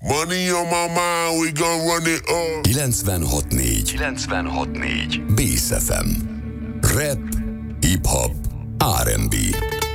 Money on my mind, we gon' run it up. 96.4 Bész FM. Rap, hip-hop, R&B.